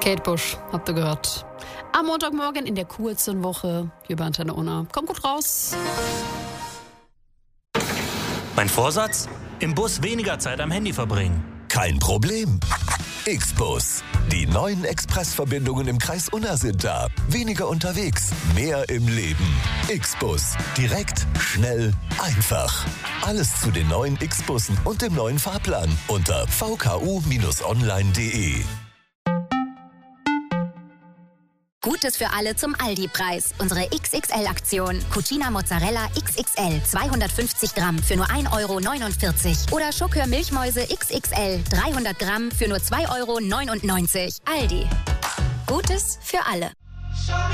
Kate Bush, habt ihr gehört. Am Montagmorgen in der kurzen Woche hier bei Antenne Unna. Kommt gut raus. Mein Vorsatz? Im Bus weniger Zeit am Handy verbringen. Kein Problem. X-Bus. Die neuen Expressverbindungen im Kreis Unna sind da. Weniger unterwegs, mehr im Leben. X-Bus. Direkt, schnell, einfach. Alles zu den neuen X-Bussen und dem neuen Fahrplan unter vku-online.de. Gutes für alle zum Aldi-Preis. Unsere XXL-Aktion. Cucina Mozzarella XXL 250 Gramm für nur 1,49 € Oder Schokör Milchmäuse XXL 300 Gramm für nur 2,99 €. Aldi. Gutes für alle.